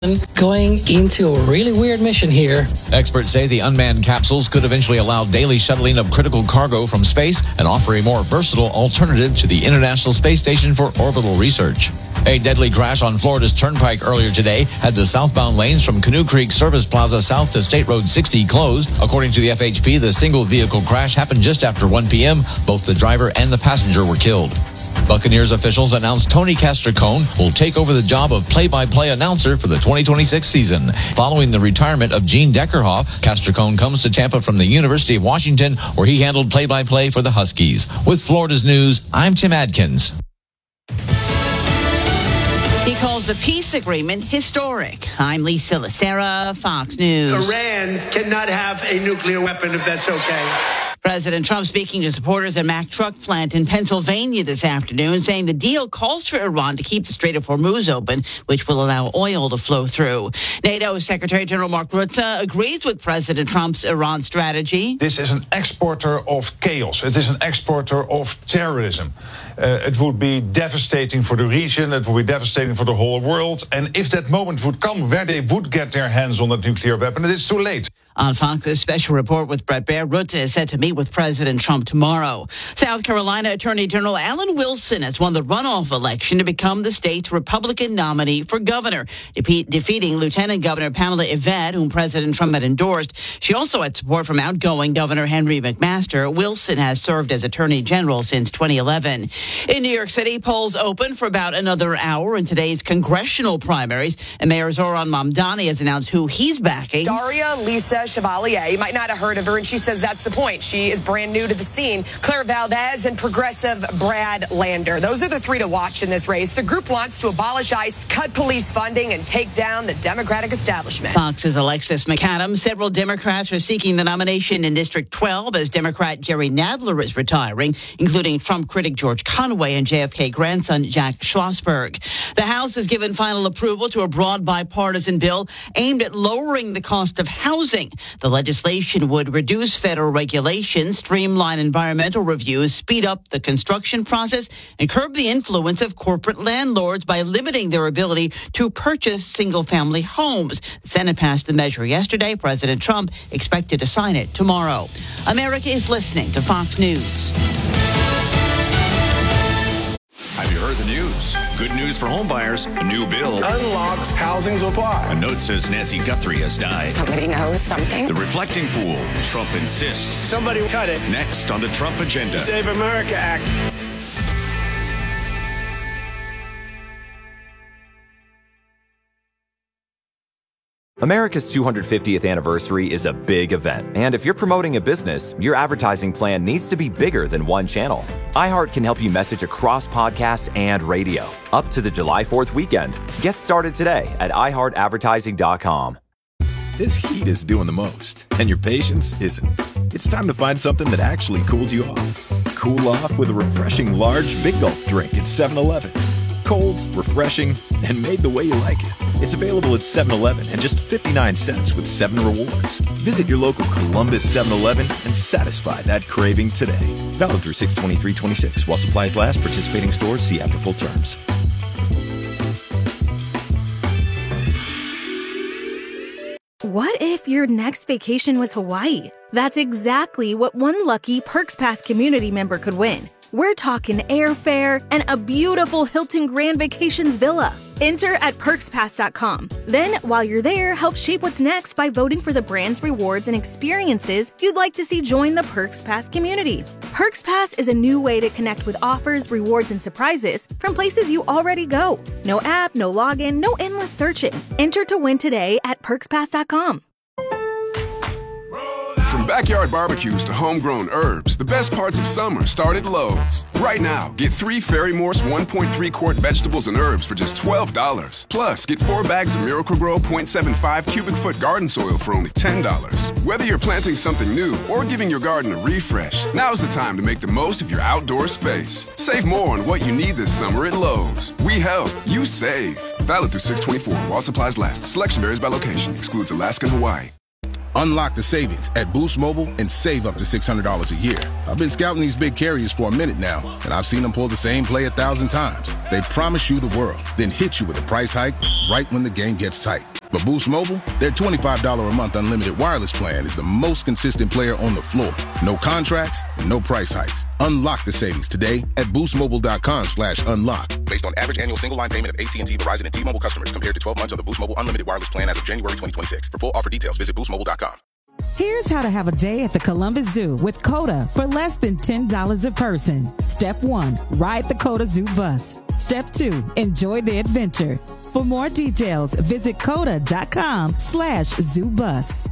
going into a really weird mission here. Experts say the unmanned capsules could eventually allow daily shuttling of critical cargo from space and offer a more versatile alternative to the International Space Station for orbital research. A deadly crash on Florida's Turnpike earlier today had the southbound lanes from Canoe Creek Service Plaza south to State Road 60 closed. According to the FHP, the single vehicle crash happened just after 1 p.m. Both the driver and the passenger were killed. Buccaneers officials announced Tony Castricone will take over the job of play-by-play announcer for the 2026 season. Following the retirement of Gene Deckerhoff, Castricone comes to Tampa from the University of Washington, where he handled play-by-play for the Huskies. With Florida's News, I'm Tim Adkins. He calls the peace agreement historic. I'm Lisa Lacera, Fox News. Iran cannot have a nuclear weapon if that's okay. President Trump speaking to supporters at Mack Truck Plant in Pennsylvania this afternoon, saying the deal calls for Iran to keep the Strait of Hormuz open, which will allow oil to flow through. NATO Secretary General Mark Rutte agrees with President Trump's Iran strategy. This is an exporter of chaos. It is an exporter of terrorism. It would be devastating for the region. It would be devastating for the whole world. And if that moment would come where they would get their hands on that nuclear weapon, it is too late. On Fox's special report with Brett Baer, Rutte is set to meet with President Trump tomorrow. South Carolina Attorney General Alan Wilson has won the runoff election to become the state's Republican nominee for governor, defeating Lieutenant Governor Pamela Yvette, whom President Trump had endorsed. She also had support from outgoing Governor Henry McMaster. Wilson has served as Attorney General since 2011. In New York City, polls open for about another hour in today's congressional primaries, and Mayor Zohran Mamdani has announced who he's backing. Daria Lisa Chevalier. You might not have heard of her, and she says that's the point. She is brand new to the scene. Claire Valdez and progressive Brad Lander. Those are the three to watch in this race. The group wants to abolish ICE, cut police funding, and take down the Democratic establishment. Fox's Alexis McAdams. Several Democrats are seeking the nomination in District 12 as Democrat Jerry Nadler is retiring, including Trump critic George Conway and JFK grandson Jack Schlossberg. The House has given final approval to a broad bipartisan bill aimed at lowering the cost of housing. The legislation would reduce federal regulations, streamline environmental reviews, speed up the construction process, and curb the influence of corporate landlords by limiting their ability to purchase single-family homes. The Senate passed the measure yesterday. President Trump expected to sign it tomorrow. America is listening to Fox News. Have you heard the news? Good news for homebuyers. A new bill unlocks housing supply. A note says Nancy Guthrie has died. Somebody knows something. The reflecting pool. Trump insists. Somebody cut it. Next on the Trump agenda. Save America Act. America's 250th anniversary is a big event, and if you're promoting a business, your advertising plan needs to be bigger than one channel. iHeart can help you message across podcasts and radio, up to the July 4th weekend. Get started today at iHeartAdvertising.com. This heat is doing the most, and your patience isn't. It's time to find something that actually cools you off. Cool off with a refreshing large Big Gulp drink at 7-Eleven. Cold, refreshing, and made the way you like it. It's available at 7-Eleven and just 59 cents with 7 rewards. Visit your local Columbus 7-Eleven and satisfy that craving today. Valid through 6/23/26 while supplies last. Participating stores see app for full terms. What if your next vacation was Hawaii? That's exactly what one lucky Perks Pass community member could win. We're talking airfare and a beautiful Hilton Grand Vacations villa. Enter at PerksPass.com. Then, while you're there, help shape what's next by voting for the brand's rewards and experiences you'd like to see join the Perks Pass community. Perks Pass is a new way to connect with offers, rewards, and surprises from places you already go. No app, no login, no endless searching. Enter to win today at PerksPass.com. From backyard barbecues to homegrown herbs, the best parts of summer start at Lowe's. Right now, get 3 Fairy Morse 1.3-quart vegetables and herbs for just $12. Plus, get 4 bags of Miracle-Gro 0.75 cubic foot garden soil for only $10. Whether you're planting something new or giving your garden a refresh, now's the time to make the most of your outdoor space. Save more on what you need this summer at Lowe's. We help, you save. Valid through 6/24 while supplies last. Selection varies by location. Excludes Alaska and Hawaii. Unlock the savings at Boost Mobile and save up to $600 a year. I've been scouting these big carriers for a minute now, and I've seen them pull the same play 1,000 times. They promise you the world, then hit you with a price hike right when the game gets tight. But Boost Mobile, their $25 a month unlimited wireless plan is the most consistent player on the floor. No contracts, and no price hikes. Unlock the savings today at boostmobile.com/unlock. Based on average annual single line payment of AT&T, Verizon, and T-Mobile customers compared to 12 months of the Boost Mobile unlimited wireless plan as of January 2026. For full offer details, visit boostmobile.com. Here's how to have a day at the Columbus Zoo with COTA for less than $10 a person. Step 1, ride the COTA Zoo bus. Step 2, enjoy the adventure. For more details, visit COTA.com/ZooBus.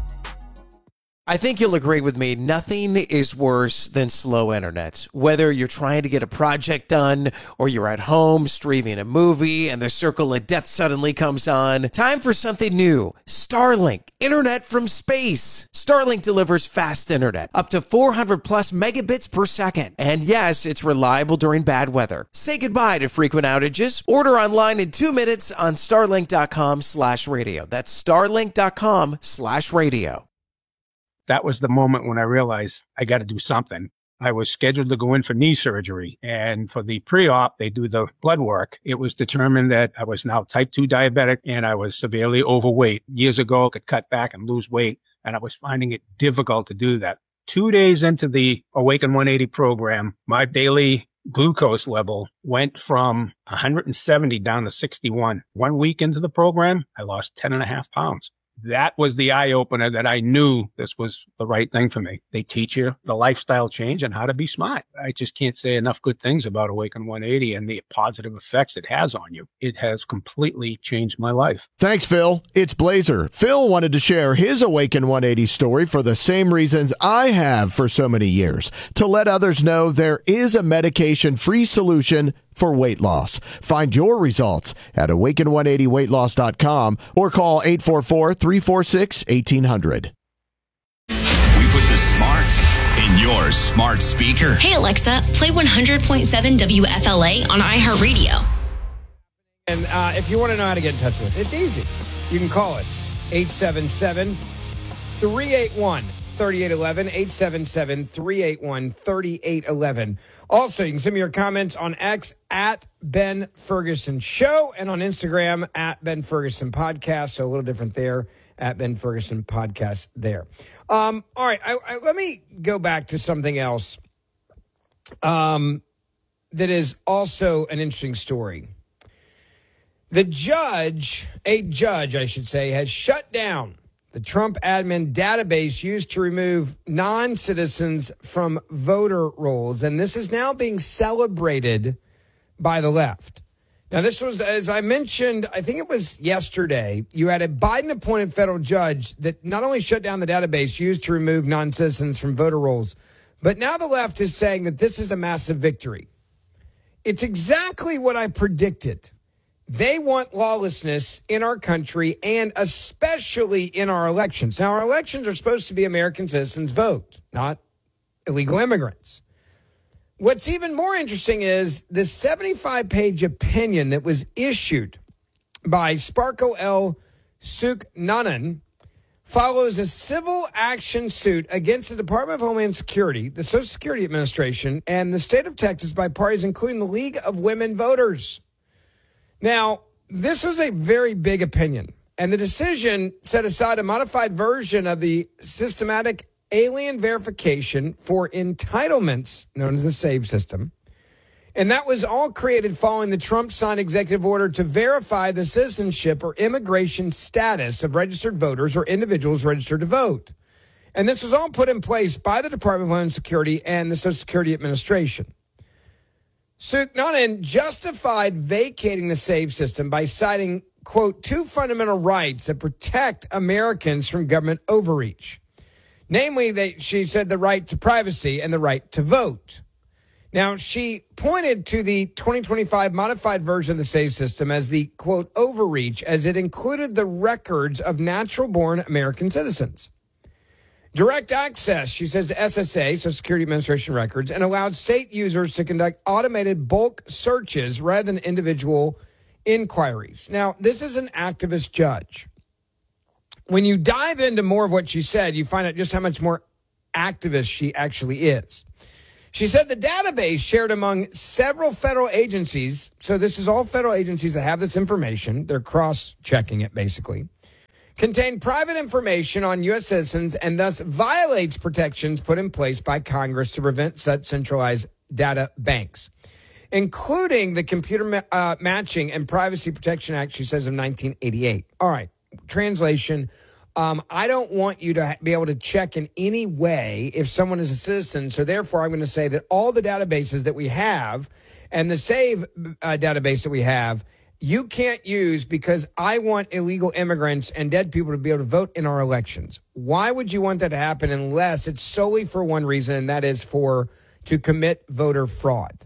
I think you'll agree with me. Nothing is worse than slow internet. Whether you're trying to get a project done or you're at home streaming a movie and the circle of death suddenly comes on. Time for something new. Starlink. Internet from space. Starlink delivers fast internet. Up to 400 plus megabits per second. And yes, it's reliable during bad weather. Say goodbye to frequent outages. Order online in 2 minutes on starlink.com/radio. That's starlink.com/radio. That was the moment when I realized I got to do something. I was scheduled to go in for knee surgery, and for the pre-op, they do the blood work. It was determined that I was now type 2 diabetic and I was severely overweight. Years ago, I could cut back and lose weight, and I was finding it difficult to do that. 2 days into the Awaken 180 program, my daily glucose level went from 170 down to 61. 1 week into the program, I lost 10.5 pounds. That was the eye-opener that I knew this was the right thing for me. They teach you the lifestyle change and how to be smart. I just can't say enough good things about Awaken 180 and the positive effects it has on you. It has completely changed my life. Thanks, Phil. It's Blazer. Phil wanted to share his Awaken 180 story for the same reasons I have for so many years, to let others know there is a medication-free solution for weight loss. Find your results at awaken180weightloss.com or call 844-346-1800. We put the smarts in your smart speaker. Hey Alexa, play 100.7 WFLA on iHeartRadio. And if you want to know how to get in touch with us, it's easy. You can call us 877-381-3811, 877-381-3811. Also, you can send me your comments on X at Ben Ferguson Show and on Instagram at Ben Ferguson Podcast. So a little different there, at Ben Ferguson Podcast there. All right, let me go back to something else that is also an interesting story. A judge, I should say, has shut down the Trump admin database used to remove non-citizens from voter rolls. And this is now being celebrated by the left. Now, this was, as I mentioned, I think it was yesterday, you had a Biden-appointed federal judge that not only shut down the database used to remove non-citizens from voter rolls, but now the left is saying that this is a massive victory. It's exactly what I predicted. They want lawlessness in our country and especially in our elections. Now, our elections are supposed to be American citizens' vote, not illegal immigrants. What's even more interesting is the 75-page opinion that was issued by Sparkle L. Suknanan follows a civil action suit against the Department of Homeland Security, the Social Security Administration, and the state of Texas by parties including the League of Women Voters. Now, this was a very big opinion, and the decision set aside a modified version of the systematic alien verification for entitlements known as the SAVE system. And that was all created following the Trump-signed executive order to verify the citizenship or immigration status of registered voters or individuals registered to vote. And this was all put in place by the Department of Homeland Security and the Social Security Administration. Suknanan justified vacating the SAVE system by citing, quote, two fundamental rights that protect Americans from government overreach. Namely, she said the right to privacy and the right to vote. Now, she pointed to the 2025 modified version of the SAVE system as the, quote, overreach, as it included the records of natural-born American citizens. Direct access, she says, to SSA, Social Security Administration records, and allowed state users to conduct automated bulk searches rather than individual inquiries. Now, this is an activist judge. when you dive into more of what she said, you find out just how much more activist she actually is. She said the database shared among several federal agencies, so this is all federal agencies that have this information, they're cross-checking it basically, contained private information on U.S. citizens and thus violates protections put in place by Congress to prevent such centralized data banks, including the Computer Matching and Privacy Protection Act, she says, of 1988. All right, translation. I don't want you to be able to check in any way if someone is a citizen. So therefore, I'm going to say that all the databases that we have and the SAVE database that we have, you can't use because I want illegal immigrants and dead people to be able to vote in our elections. Why would you want that to happen unless it's solely for one reason, and that is to commit voter fraud?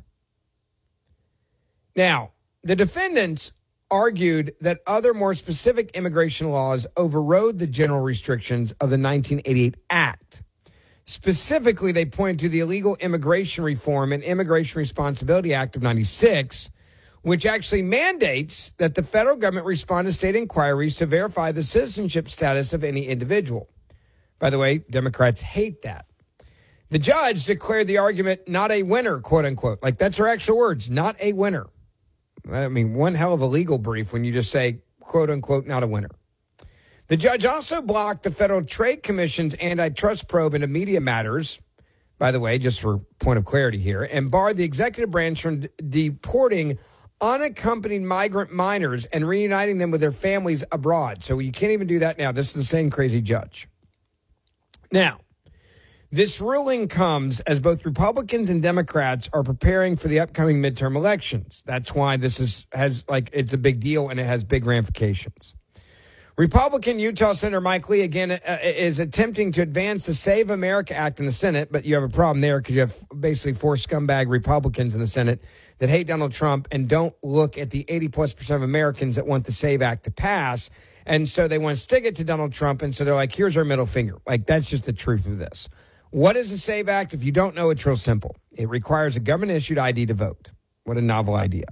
Now, the defendants argued that other more specific immigration laws overrode the general restrictions of the 1988 Act. Specifically, they pointed to the Illegal Immigration Reform and Immigration Responsibility Act of 96, which actually mandates that the federal government respond to state inquiries to verify the citizenship status of any individual. By the way, Democrats hate that. The judge declared the argument not a winner, quote unquote. Like, that's her actual words, not a winner. I mean, one hell of a legal brief when you just say, quote unquote, not a winner. The judge also blocked the Federal Trade Commission's antitrust probe into media matters, by the way, just for point of clarity here, and barred the executive branch from deporting unaccompanied migrant minors and reuniting them with their families abroad. So you can't even do that now. This is the same crazy judge. Now, this ruling comes as both Republicans and Democrats are preparing for the upcoming midterm elections. That's why this it's a big deal and it has big ramifications. Republican Utah Senator Mike Lee, again, is attempting to advance the Save America Act in the Senate, but you have a problem there because you have basically 4 scumbag Republicans in the Senate that hate Donald Trump and don't look at the 80+% of Americans that want the Save Act to pass. And so they want to stick it to Donald Trump. And so they're like, here's our middle finger. Like, that's just the truth of this. What is the SAVE Act? If you don't know, it's real simple. It requires a government-issued ID to vote. What a novel idea.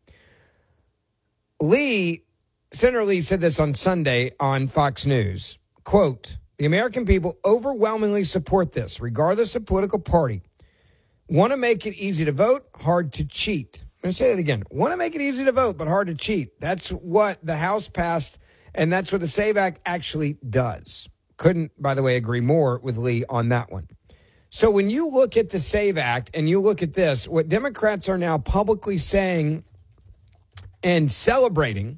Senator Lee said this on Sunday on Fox News. Quote, the American people overwhelmingly support this, regardless of political party. Want to make it easy to vote, hard to cheat. I'm going to say that again. Want to make it easy to vote, but hard to cheat. That's what the House passed, and that's what the SAVE Act actually does. Couldn't, by the way, agree more with Lee on that one. So when you look at the SAVE Act and you look at this, what Democrats are now publicly saying and celebrating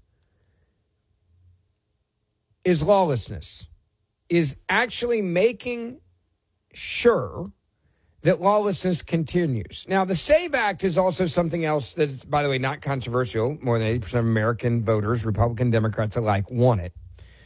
is lawlessness, is actually making sure that lawlessness continues. Now, the SAVE Act is also something else that is, by the way, not controversial. More than 80% of American voters, Republican, Democrats alike, want it.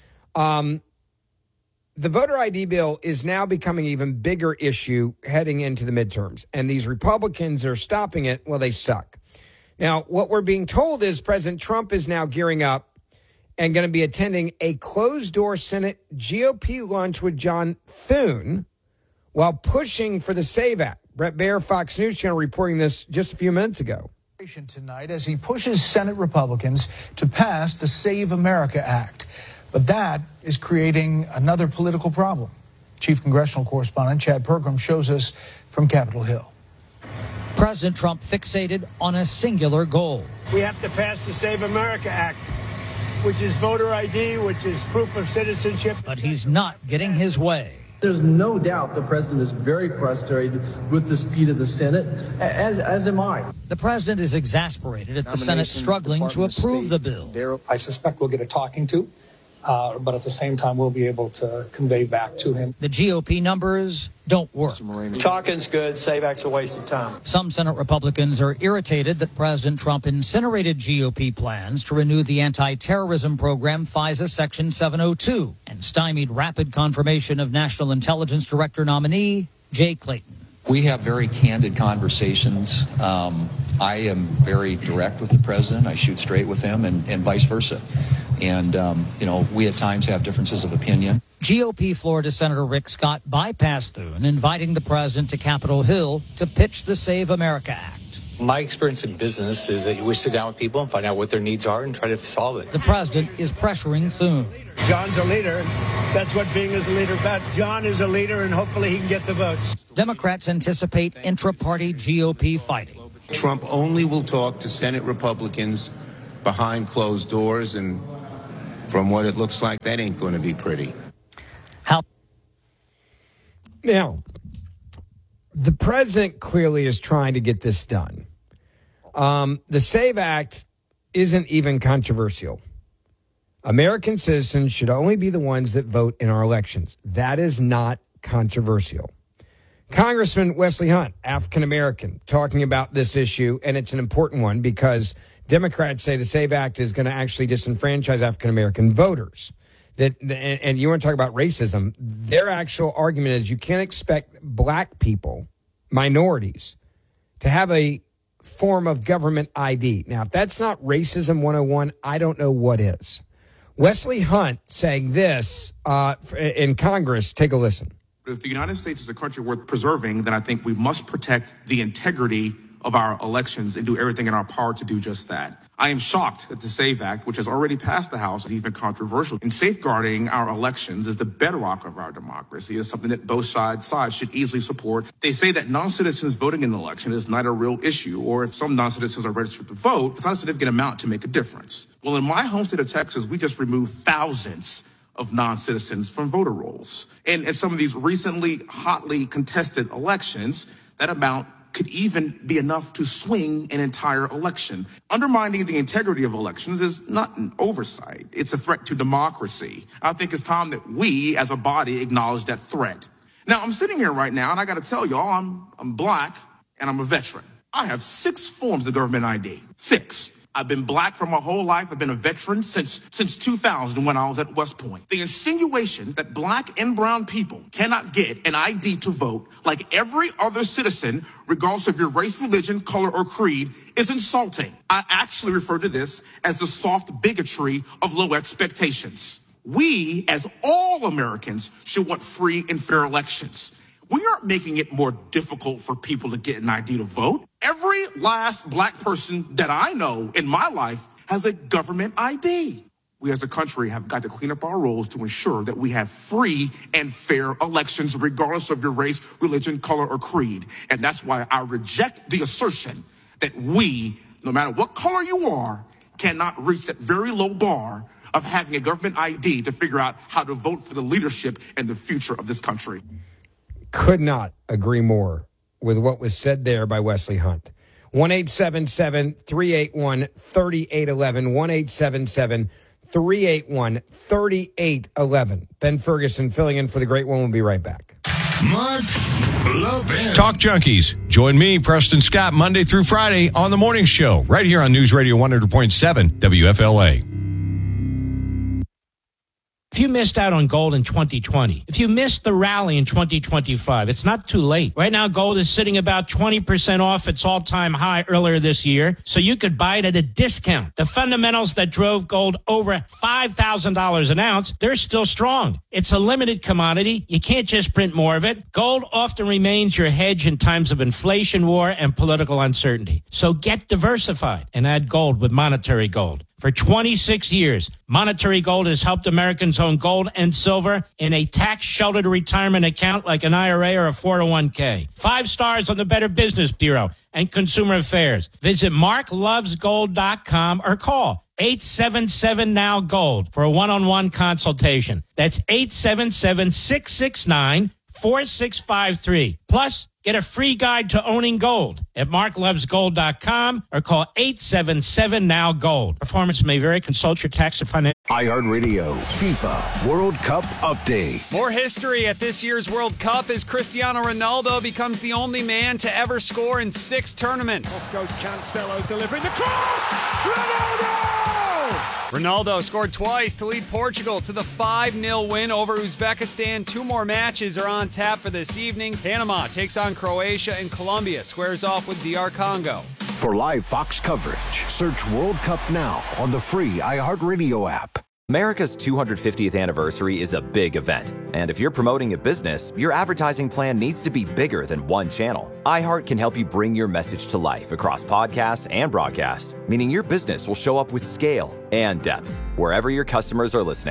The voter ID bill is now becoming an even bigger issue heading into the midterms. And these Republicans are stopping it. Well, they suck. Now, what we're being told is President Trump is now gearing up and going to be attending a closed-door Senate GOP lunch with John Thune while pushing for the SAVE Act. Brett Baier, Fox News Channel, reporting this just a few minutes ago. Tonight as he pushes Senate Republicans to pass the Save America Act. But that is creating another political problem. Chief Congressional Correspondent Chad Pergram shows us from Capitol Hill. President Trump fixated on a singular goal. We have to pass the Save America Act, which is voter ID, which is proof of citizenship. But he's not getting his way. There's no doubt the president is very frustrated with the speed of the Senate, as am I. The president is exasperated at the Senate struggling to approve the bill. I suspect we'll get a talking to, but at the same time, we'll be able to convey back to him. The GOP numbers don't work. Talking's good. SAVE Act's a waste of time. Some Senate Republicans are irritated that President Trump incinerated GOP plans to renew the anti-terrorism program FISA Section 702 and stymied rapid confirmation of National Intelligence Director nominee Jay Clayton. We have very candid conversations. I am very direct with the president. I shoot straight with him and vice versa. And, we at times have differences of opinion. GOP Florida Senator Rick Scott bypassed Thune, inviting the president to Capitol Hill to pitch the Save America Act. My experience in business is that you sit down with people and find out what their needs are and try to solve it. The president is pressuring Thune. John's a leader. That's what being as a leader about. John is a leader, and hopefully he can get the votes. Democrats anticipate intra-party GOP fighting. Trump only will talk to Senate Republicans behind closed doors, and from what it looks like, that ain't going to be pretty. Now, the president clearly is trying to get this done. The SAVE Act isn't even controversial. American citizens should only be the ones that vote in our elections. That is not controversial. Congressman Wesley Hunt, African American, talking about this issue, and it's an important one because Democrats say the SAVE Act is going to actually disenfranchise African American voters. And you want to talk about racism, their actual argument is you can't expect black people, minorities, to have a form of government ID. Now, if that's not racism 101, I don't know what is. Wesley Hunt saying this in Congress. Take a listen. If the United States is a country worth preserving, then I think we must protect the integrity of our elections and do everything in our power to do just that. I am shocked that the SAVE Act, which has already passed the House, is even controversial. And safeguarding our elections is the bedrock of our democracy. It's something that both sides should easily support. They say that non-citizens voting in an election is not a real issue, or if some non-citizens are registered to vote, it's not a significant amount to make a difference. Well, in my home state of Texas, we just removed thousands of non-citizens from voter rolls. And in some of these recently hotly contested elections, that amount could even be enough to swing an entire election. Undermining the integrity of elections is not an oversight. It's a threat to democracy. I think it's time that we, as a body, acknowledge that threat. Now, I'm sitting here right now, and I got to tell y'all, I'm black, and I'm a veteran. I have 6 forms of government ID. 6. I've been black for my whole life. I've been a veteran since 2000 when I was at West Point. The insinuation that black and brown people cannot get an ID to vote like every other citizen, regardless of your race, religion, color, or creed, is insulting. I actually refer to this as the soft bigotry of low expectations. We, as all Americans, should want free and fair elections. We aren't making it more difficult for people to get an ID to vote. Every last black person that I know in my life has a government ID. We as a country have got to clean up our rules to ensure that we have free and fair elections, regardless of your race, religion, color, or creed. And that's why I reject the assertion that we, no matter what color you are, cannot reach that very low bar of having a government ID to figure out how to vote for the leadership and the future of this country. Could not agree more with what was said there by Wesley Hunt. 1-877-381-3811. 1-877-381-3811. Ben Ferguson filling in for the great one. We'll be right back. Mark Levin. Talk Junkies. Join me, Preston Scott, Monday through Friday on The Morning Show, right here on News Radio 100.7 WFLA. If you missed out on gold in 2020, if you missed the rally in 2025, it's not too late. Right now, gold is sitting about 20% off its all-time high earlier this year, so you could buy it at a discount. The fundamentals that drove gold over $5,000 an ounce, they're still strong. It's a limited commodity. You can't just print more of it. Gold often remains your hedge in times of inflation, war, and political uncertainty. So get diversified and add gold with Monetary Gold. For 26 years, Monetary Gold has helped Americans own gold and silver in a tax-sheltered retirement account like an IRA or a 401k. 5 stars on the Better Business Bureau and Consumer Affairs. Visit marklovesgold.com or call 877-NOW-GOLD for a one-on-one consultation. That's 877-669-4653. Plus, get a free guide to owning gold at marklovesgold.com or call 877-NOW-GOLD. Performance may vary. Consult your tax and financial. iHeartRadio FIFA World Cup Update. More history at this year's World Cup as Cristiano Ronaldo becomes the only man to ever score in 6 tournaments. Off goes Cancelo delivering the cross! Ronaldo! Ronaldo scored twice to lead Portugal to the 5-0 win over Uzbekistan. 2 more matches are on tap for this evening. Panama takes on Croatia and Colombia squares off with DR Congo. For live Fox coverage, search World Cup now on the free iHeartRadio app. America's 250th anniversary is a big event. And if you're promoting a business, your advertising plan needs to be bigger than one channel. iHeart can help you bring your message to life across podcasts and broadcast, meaning your business will show up with scale and depth wherever your customers are listening.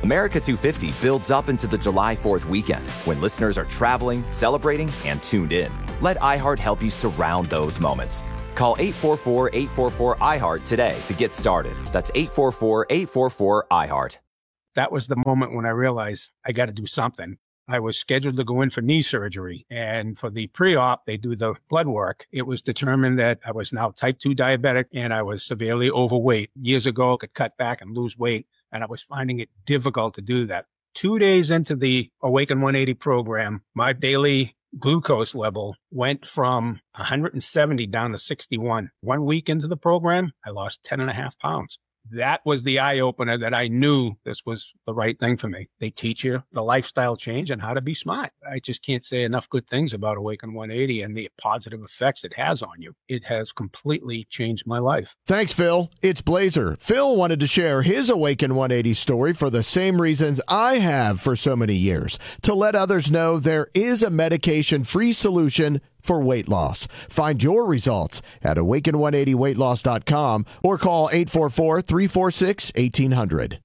America 250 builds up into the July 4th weekend when listeners are traveling, celebrating, and tuned in. Let iHeart help you surround those moments. Call 844-844-iHeart today to get started. That's 844-844-iHeart. That was the moment when I realized I got to do something. I was scheduled to go in for knee surgery, and for the pre-op, they do the blood work. It was determined that I was now type 2 diabetic and I was severely overweight. Years ago, I could cut back and lose weight, and I was finding it difficult to do that. 2 days into the Awaken 180 program, my daily glucose level went from 170 down to 61. 1 week into the program, I lost 10.5 pounds. That was the eye-opener that I knew this was the right thing for me. They teach you the lifestyle change and how to be smart. I just can't say enough good things about Awaken 180 and the positive effects it has on you. It has completely changed my life. Thanks, Phil. It's Blazer. Phil wanted to share his Awaken 180 story for the same reasons I have for so many years, to let others know there is a medication-free solution for weight loss. Find your results at awaken180weightloss.com or call 844-346-1800.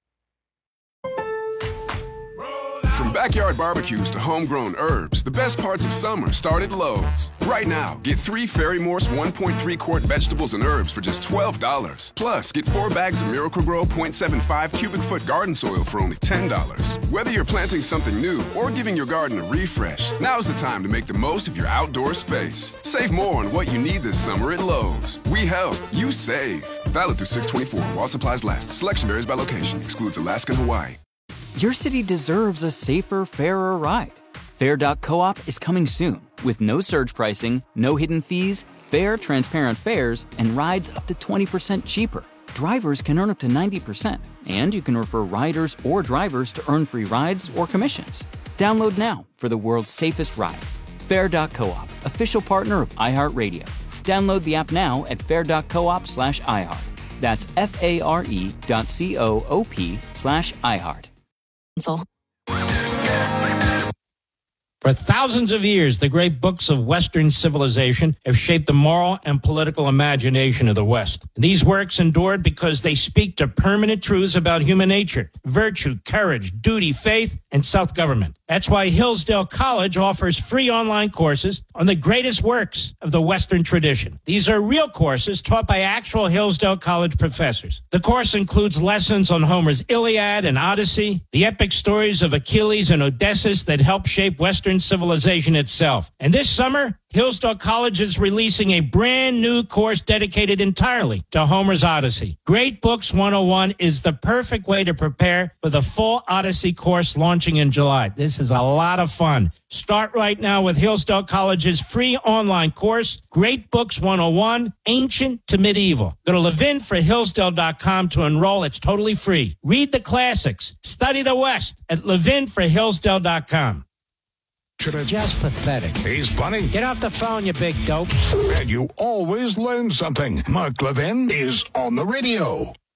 From backyard barbecues to homegrown herbs, the best parts of summer start at Lowe's. Right now, get 3 Ferry-Morse 1.3-quart vegetables and herbs for just $12. Plus, get 4 bags of Miracle-Gro 0.75 cubic foot garden soil for only $10. Whether you're planting something new or giving your garden a refresh, now's the time to make the most of your outdoor space. Save more on what you need this summer at Lowe's. We help, you save. Valid through 6/24 while supplies last. Selection varies by location. Excludes Alaska and Hawaii. Your city deserves a safer, fairer ride. Fair.coop is coming soon with no surge pricing, no hidden fees, fair, transparent fares, and rides up to 20% cheaper. Drivers can earn up to 90%, and you can refer riders or drivers to earn free rides or commissions. Download now for the world's safest ride. Fair.coop, official partner of iHeartRadio. Download the app now at fair.coop/iHeart. That's FARE.coop/iHeart. For thousands of years, the great books of Western civilization have shaped the moral and political imagination of the West. These works endured because they speak to permanent truths about human nature, virtue, courage, duty, faith, and self-government. That's why Hillsdale College offers free online courses on the greatest works of the Western tradition. These are real courses taught by actual Hillsdale College professors. The course includes lessons on Homer's Iliad and Odyssey, the epic stories of Achilles and Odysseus that helped shape Western civilization itself. And this summer, Hillsdale College is releasing a brand new course dedicated entirely to Homer's Odyssey. Great Books 101 is the perfect way to prepare for the full Odyssey course launching in July. This is a lot of fun. Start right now with Hillsdale College's free online course, Great Books 101, Ancient to Medieval. Go to levinforhillsdale.com to enroll. It's totally free. Read the classics. Study the West at levinforhillsdale.com. Just pathetic. He's funny. Get off the phone, you big dope. And you always learn something. Mark Levin is on the radio.